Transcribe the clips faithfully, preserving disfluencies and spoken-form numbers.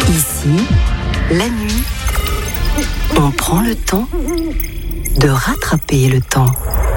Ici, la nuit, on prend le temps de rattraper le temps.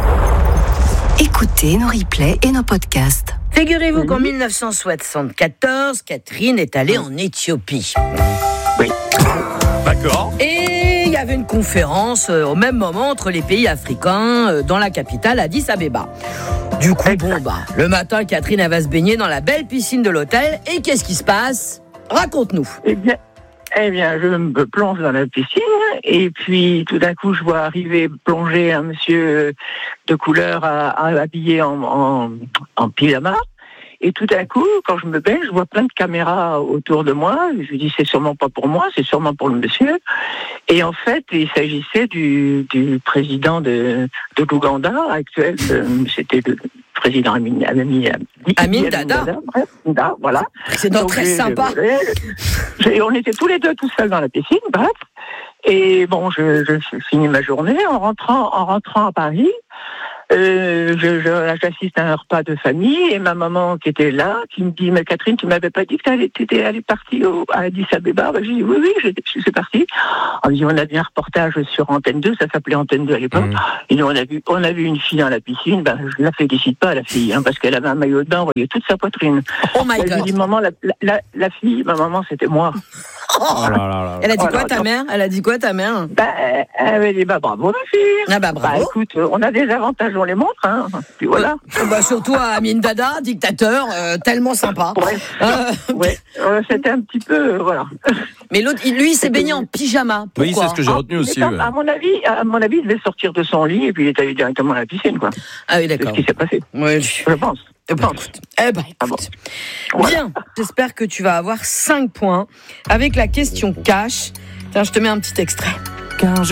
Écoutez nos replays et nos podcasts. Figurez-vous qu'en dix-neuf cent soixante-quatorze, Catherine est allée en Éthiopie. Oui. D'accord. Et il y avait une conférence euh, au même moment entre les pays africains euh, dans la capitale Addis Abeba. Du coup, bon bah, le matin, Catherine elle va se baigner dans la belle piscine de l'hôtel. Et qu'est-ce qui se passe ? Raconte-nous. Eh bien, eh bien, je me plonge dans la piscine et puis tout d'un coup, je vois arriver plonger un monsieur de couleur à, à, habillé en, en, en pyjama. Et tout d'un coup, quand je me baigne, je vois plein de caméras autour de moi. Je me dis, c'est sûrement pas pour moi, c'est sûrement pour le monsieur. Et en fait, il s'agissait du, du président de, de l'Ouganda actuel. C'était le président Amin, Amin, Amin, Amin Dada. Dada. Bref, Dada, voilà. C'est donc très sympa. Je, je, on était tous les deux tout seuls dans la piscine, bref. Et bon, je, je finis ma journée en rentrant, en rentrant à Paris. Euh, je, je, j'assiste à un repas de famille et ma maman qui était là, qui me dit, mais Catherine, tu m'avais pas dit que tu étais allée partie au, à Addis Abeba? Ben, j'ai dit, oui, oui, je, je suis partie. On me dit, on a vu un reportage sur Antenne deux, ça s'appelait Antenne deux à l'époque. Mmh. Et nous, on a vu, on a vu une fille dans la piscine, ben, je la félicite pas, la fille, hein, parce qu'elle avait un maillot de bain, on voyait toute sa poitrine. Oh my God. Je dis, maman, la, la, la fille, ma maman, c'était moi. Oh là là là. Elle a dit quoi, ta mère? Elle a dit quoi, ta mère? Bah, elle m'a dit, bah, bravo, ma fille. Ah, bah, bravo. Bah, écoute, on a des avantages, on les montre, hein. Puis voilà. Euh, bah, surtout à Amin Dada, dictateur, euh, tellement sympa. Ouais. Euh, ouais. Euh, c'était un petit peu, euh, voilà. Mais l'autre, lui, il s'est baigné en pyjama. Pourquoi? Oui, c'est ce que j'ai retenu ah, aussi. À, ouais. à mon avis, à mon avis, il devait sortir de son lit et puis il est allé directement à la piscine, quoi. Ah oui, d'accord. C'est ce qui s'est passé. Oui, je pense. Eh ben, écoute. Eh ben, écoute. Ah bon. Voilà. Bien. J'espère que tu vas avoir cinq points avec la question cash. Tiens, je te mets un petit extrait. Car